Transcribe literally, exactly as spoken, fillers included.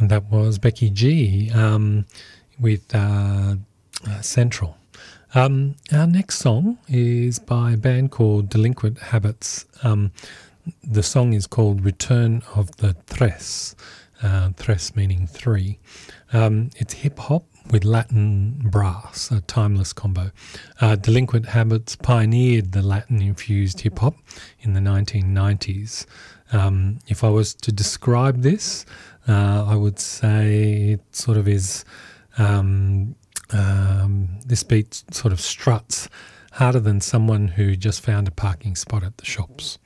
And that was Becky G um, with uh, uh, Central. Um, our next song is by a band called Delinquent Habits. Um, the song is called Return of the Tres, uh, Tres meaning three. Um, it's hip-hop with Latin brass, a timeless combo. Uh, Delinquent Habits pioneered the Latin-infused hip-hop in the nineteen nineties. Um, if I was to describe this, uh, I would say it sort of is, um, um, this beat sort of struts harder than someone who just found a parking spot at the shops.